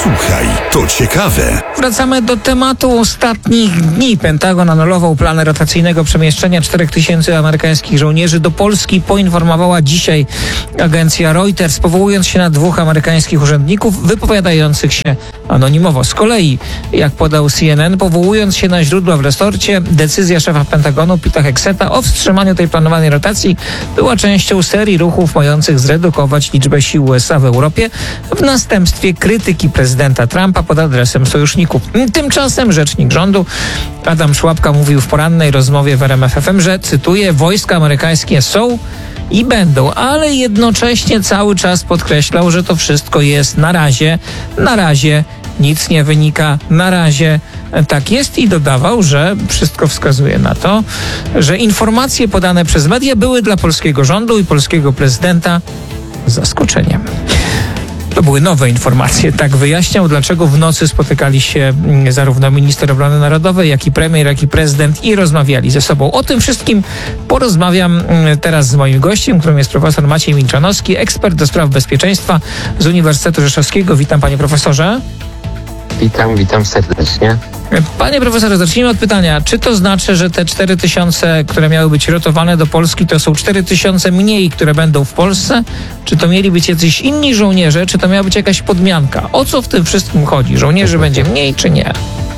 Słuchaj, to ciekawe. Wracamy do tematu ostatnich dni. Pentagon anulował plany rotacyjnego przemieszczenia 4000 amerykańskich żołnierzy do Polski, poinformowała dzisiaj agencja Reuters, powołując się na 2 amerykańskich urzędników wypowiadających się anonimowo. Z kolei, jak podał CNN, powołując się na źródła w resorcie, decyzja szefa Pentagonu Pita Hegseta o wstrzymaniu tej planowanej rotacji była częścią serii ruchów mających zredukować liczbę sił USA w Europie w następstwie krytyki prezydenta Trumpa pod adresem sojuszników. Tymczasem rzecznik rządu Adam Szłapka mówił w porannej rozmowie w RMF FM, że, cytuję, wojska amerykańskie są i będą, ale jednocześnie cały czas podkreślał, że to wszystko jest na razie, nic nie wynika, na razie tak jest, i dodawał, że wszystko wskazuje na to, że informacje podane przez media były dla polskiego rządu i polskiego prezydenta zaskoczeniem. To były nowe informacje. Tak wyjaśniał, dlaczego w nocy spotykali się zarówno minister obrony narodowej, jak i premier, jak i prezydent i rozmawiali ze sobą. O tym wszystkim porozmawiam teraz z moim gościem, którym jest profesor Maciej Milczanowski, ekspert do spraw bezpieczeństwa z Uniwersytetu Rzeszowskiego. Witam, panie profesorze. Witam serdecznie. Panie profesorze, zacznijmy od pytania. Czy to znaczy, że te 4000, które miały być rotowane do Polski, to są 4000 mniej, które będą w Polsce? Czy to mieli być jacyś inni żołnierze? Czy to miała być jakaś podmianka? O co w tym wszystkim chodzi? Żołnierzy będzie mniej, czy nie?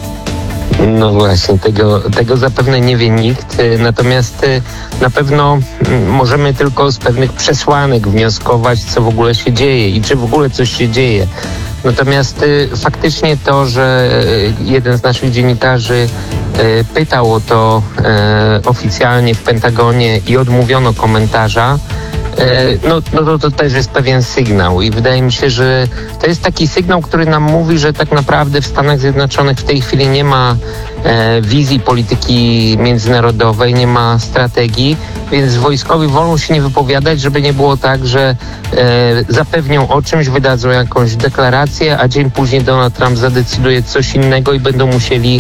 No właśnie, tego zapewne nie wie nikt, natomiast na pewno możemy tylko z pewnych przesłanek wnioskować, co w ogóle się dzieje i czy w ogóle coś się dzieje. Natomiast faktycznie to, że jeden z naszych dziennikarzy pytał o to oficjalnie w Pentagonie i odmówiono komentarza, to też jest pewien sygnał i wydaje mi się, że to jest taki sygnał, który nam mówi, że tak naprawdę w Stanach Zjednoczonych w tej chwili nie ma wizji polityki międzynarodowej, nie ma strategii, więc wojskowi wolą się nie wypowiadać, żeby nie było tak, że zapewnią o czymś, wydadzą jakąś deklarację, a dzień później Donald Trump zadecyduje coś innego i będą musieli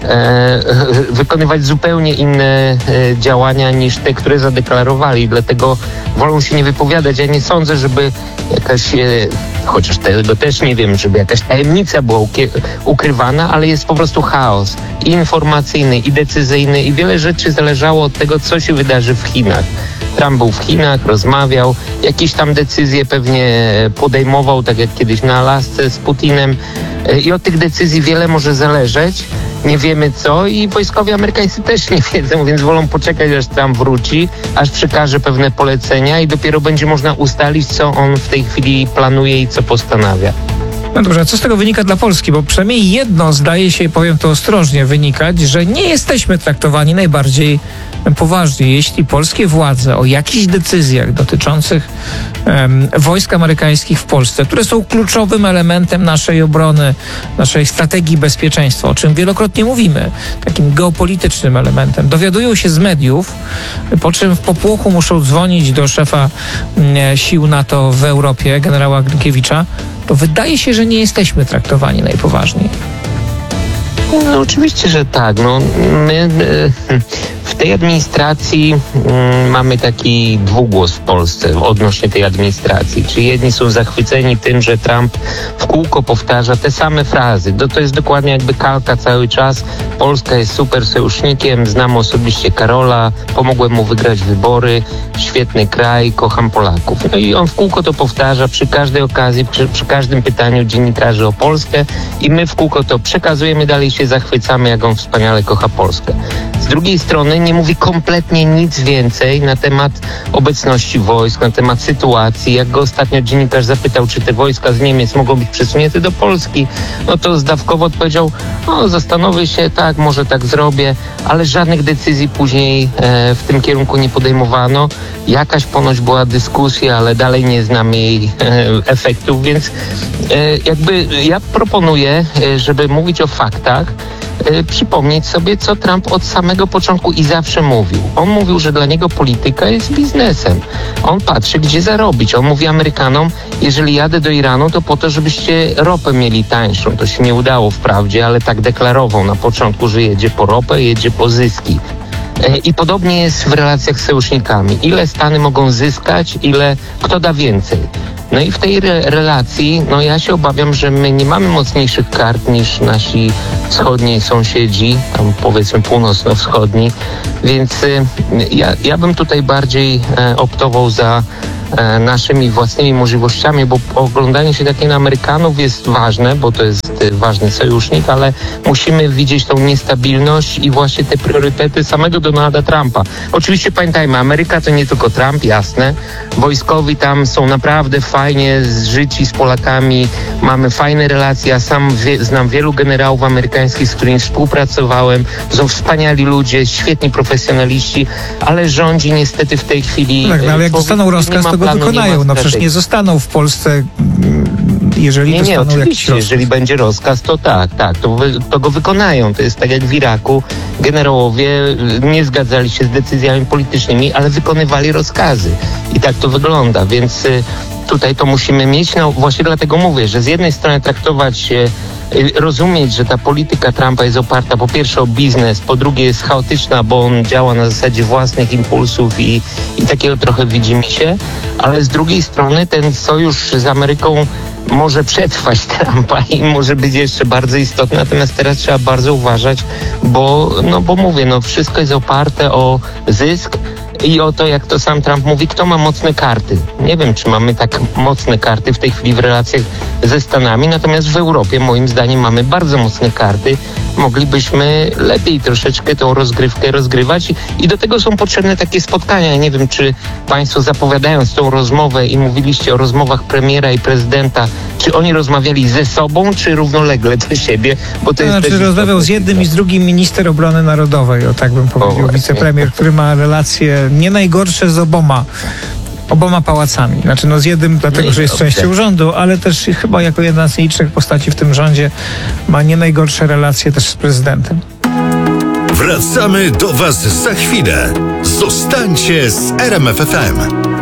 wykonywać zupełnie inne działania niż te, które zadeklarowali. Dlatego wolą się nie wypowiadać. Ja nie sądzę, żeby jakaś, chociaż tego też nie wiem, żeby jakaś tajemnica była ukrywana, ale jest po prostu chaos i informacyjny, i decyzyjny, i wiele rzeczy zależało od tego, co się wydarzy w Chinach. Trump był w Chinach, rozmawiał, jakieś tam decyzje pewnie podejmował, tak jak kiedyś na Alasce z Putinem, i od tych decyzji wiele może zależeć. Nie wiemy co i wojskowi amerykańscy też nie wiedzą, więc wolą poczekać, aż Trump wróci, aż przekaże pewne polecenia i dopiero będzie można ustalić, co on w tej chwili planuje i co postanawia. No dobrze, a co z tego wynika dla Polski? Bo przynajmniej jedno zdaje się, powiem to ostrożnie, wynikać, że nie jesteśmy traktowani najbardziej poważnie. Jeśli polskie władze o jakichś decyzjach dotyczących wojsk amerykańskich w Polsce, które są kluczowym elementem naszej obrony, naszej strategii bezpieczeństwa, o czym wielokrotnie mówimy, takim geopolitycznym elementem, dowiadują się z mediów, po czym w popłochu muszą dzwonić do szefa sił NATO w Europie, generała Grykiewicza, to wydaje się, że nie jesteśmy traktowani najpoważniej. No oczywiście, że tak. My w tej administracji mamy taki dwugłos w Polsce odnośnie tej administracji. Czyli jedni są zachwyceni tym, że Trump w kółko powtarza te same frazy. To jest dokładnie jakby kalka cały czas. Polska jest super sojusznikiem, znam osobiście Karola, pomogłem mu wygrać wybory, świetny kraj, kocham Polaków. No i on w kółko to powtarza przy każdej okazji, przy każdym pytaniu dziennikarzy o Polskę i my w kółko to przekazujemy dalej, się zachwycamy, jak on wspaniale kocha Polskę. Z drugiej strony nie mówi kompletnie nic więcej na temat obecności wojsk, na temat sytuacji. Jak go ostatnio dziennikarz zapytał, czy te wojska z Niemiec mogą być przesunięte do Polski, no to zdawkowo odpowiedział, zastanowię się, tak, może tak zrobię, ale żadnych decyzji później w tym kierunku nie podejmowano. Jakaś ponoć była dyskusja, ale dalej nie znam jej efektów, więc jakby ja proponuję, żeby mówić o faktach, przypomnieć sobie, co Trump od samego początku i zawsze mówił. On mówił, że dla niego polityka jest biznesem. On patrzy, gdzie zarobić. On mówi Amerykanom, jeżeli jadę do Iranu, to po to, żebyście ropę mieli tańszą. To się nie udało wprawdzie, ale tak deklarował na początku, że jedzie po ropę, jedzie po zyski. I podobnie jest w relacjach z sojusznikami. Ile Stany mogą zyskać, kto da więcej. No i w tej relacji, no ja się obawiam, że my nie mamy mocniejszych kart niż nasi wschodni sąsiedzi, tam powiedzmy północno-wschodni, więc ja bym tutaj bardziej optował za naszymi własnymi możliwościami, bo oglądanie się takie na Amerykanów jest ważne, bo to jest ważny sojusznik, ale musimy widzieć tą niestabilność i właśnie te priorytety samego Donalda Trumpa. Oczywiście pamiętajmy, Ameryka to nie tylko Trump, jasne. Wojskowi tam są naprawdę fajnie zżyci z Polakami, mamy fajne relacje, ja sam znam wielu generałów amerykańskich, z którymi współpracowałem, są wspaniali ludzie, świetni profesjonaliści, ale rządzi niestety w tej chwili... Tak, no ale jak dostaną rozkaz, to go wykonają. No przecież nie zostaną w Polsce, jeżeli dostaną oczywiście, jakiś rozkaz. Jeżeli będzie rozkaz, to tak, to go wykonają. To jest tak jak w Iraku. Generałowie nie zgadzali się z decyzjami politycznymi, ale wykonywali rozkazy. I tak to wygląda, więc tutaj to musimy mieć. No właśnie dlatego mówię, że z jednej strony traktować rozumieć, że ta polityka Trumpa jest oparta po pierwsze o biznes, po drugie jest chaotyczna, bo on działa na zasadzie własnych impulsów i takiego trochę widzimisię, ale z drugiej strony ten sojusz z Ameryką może przetrwać Trumpa i może być jeszcze bardzo istotny, natomiast teraz trzeba bardzo uważać, bo mówię, wszystko jest oparte o zysk i o to, jak to sam Trump mówi, kto ma mocne karty. Nie wiem, czy mamy tak mocne karty w tej chwili w relacjach ze Stanami, natomiast w Europie moim zdaniem mamy bardzo mocne karty. Moglibyśmy lepiej troszeczkę tą rozgrywkę rozgrywać i do tego są potrzebne takie spotkania. Ja nie wiem, czy państwo zapowiadając tą rozmowę i mówiliście o rozmowach premiera i prezydenta, czy oni rozmawiali ze sobą, czy równolegle do siebie? Bo to jest rozmawiał z jednym i z drugim minister obrony narodowej, tak bym powiedział, wicepremier, który ma relacje nie najgorsze z oboma pałacami. Znaczy z jednym dlatego, że jest częścią rządu, ale też chyba jako jedna z licznych postaci w tym rządzie ma nie najgorsze relacje też z prezydentem. Wracamy do Was za chwilę. Zostańcie z RMF FM.